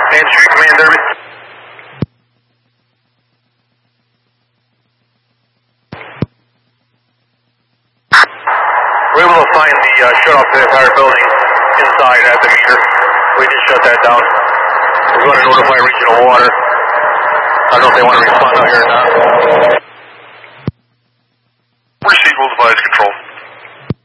Main Street Command Derby. We're able to find the shut-off to the entire building inside at the meter. We just shut that down. We're going to notify regional water. I don't know if they want to respond out here or not.